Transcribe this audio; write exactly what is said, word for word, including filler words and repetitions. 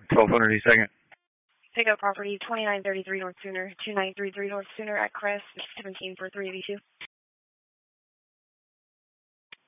twelve hundred second. Pick up property twenty-nine thirty-three North Sooner, two nine three three North Sooner at Crest, seventeen for three eighty-two.